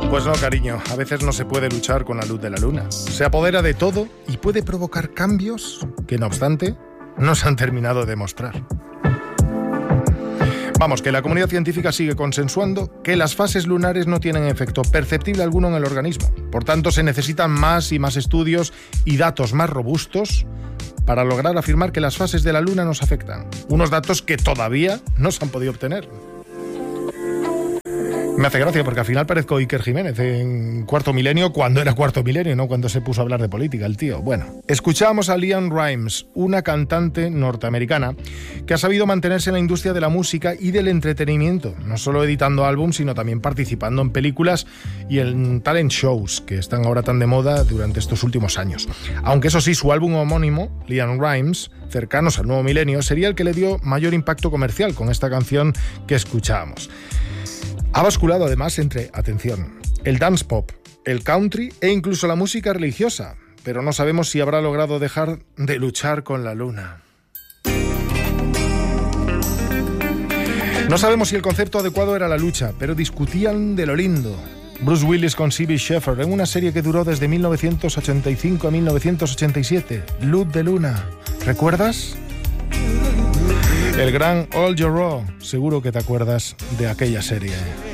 Pues no, cariño, a veces no se puede luchar con la luz de la luna. Se apodera de todo y puede provocar cambios que, no obstante, no se han terminado de demostrar. Vamos, que la comunidad científica sigue consensuando que las fases lunares no tienen efecto perceptible alguno en el organismo. Por tanto, se necesitan más y más estudios y datos más robustos para lograr afirmar que las fases de la luna nos afectan. Unos datos que todavía no se han podido obtener. Me hace gracia porque al final parezco Iker Jiménez en Cuarto Milenio cuando era Cuarto Milenio, no cuando se puso a hablar de política el tío. Bueno, escuchábamos a LeAnn Rimes, una cantante norteamericana que ha sabido mantenerse en la industria de la música y del entretenimiento, no solo editando álbums, sino también participando en películas y en talent shows que están ahora tan de moda durante estos últimos años. Aunque eso sí, su álbum homónimo, LeAnn Rimes, cercanos al nuevo milenio, sería el que le dio mayor impacto comercial con esta canción que escuchábamos. Ha basculado además entre, atención, el dance pop, el country e incluso la música religiosa, pero no sabemos si habrá logrado dejar de luchar con la luna. No sabemos si el concepto adecuado era la lucha, pero discutían de lo lindo. Bruce Willis con C.B. Shepard en una serie que duró desde 1985 a 1987, Luz de Luna. ¿Recuerdas? El gran Al Jarreau, seguro que te acuerdas de aquella serie.